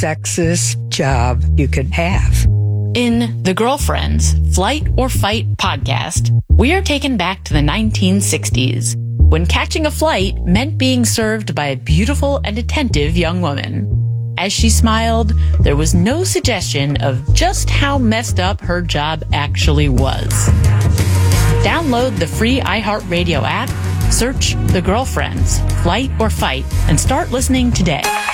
sexiest job you could have. In The Girlfriends, Flight or Fight podcast, we are taken back to the 1960s, when catching a flight meant being served by a beautiful and attentive young woman. As she smiled, there was no suggestion of just how messed up her job actually was. Download the free iHeartRadio app, search The Girlfriends, Flight or Fight, and start listening today.